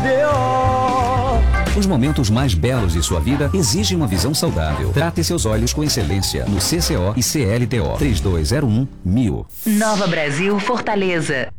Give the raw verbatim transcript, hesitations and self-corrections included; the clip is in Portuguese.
O. Os momentos mais belos de sua vida exigem uma visão saudável. Trate seus olhos com excelência no C C O e C L T O. três dois zero um mil. Nova Brasil, Fortaleza.